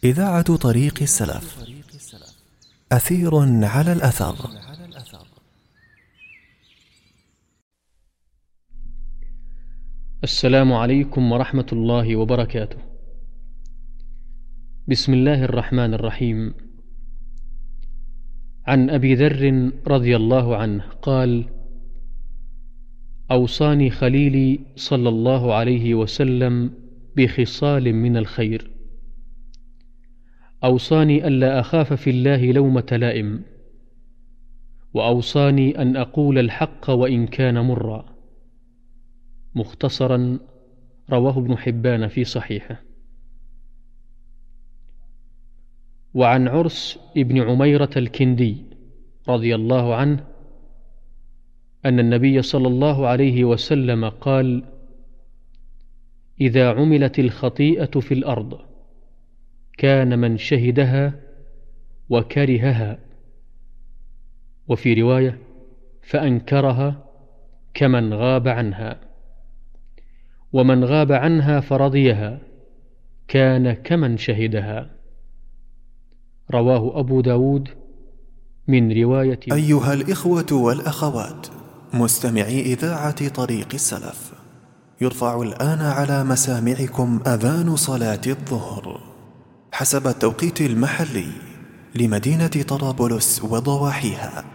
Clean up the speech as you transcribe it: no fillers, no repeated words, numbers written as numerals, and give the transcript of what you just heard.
إذاعة طريق السلف، أثير على الأثر. السلام عليكم ورحمة الله وبركاته. بسم الله الرحمن الرحيم. عن أبي ذر رضي الله عنه قال: أوصاني خليلي صلى الله عليه وسلم بخصال من الخير. أوصاني ألا أخاف في الله لومة لائم، وأوصاني أن أقول الحق وإن كان مرا. مختصرا، رواه ابن حبان في صحيحه. وعن عرس ابن عميرة الكندي رضي الله عنه أن النبي صلى الله عليه وسلم قال: إذا عملت الخطيئة في الأرض كان من شهدها وكرهها، وفي رواية: فأنكرها كمن غاب عنها، ومن غاب عنها فرضيها كان كمن شهدها. رواه أبو داود من رواية. أيها الإخوة والأخوات مستمعي إذاعة طريق السلف، يرفع الآن على مسامعكم أذان صلاة الظهر حسب التوقيت المحلي لمدينة طرابلس وضواحيها.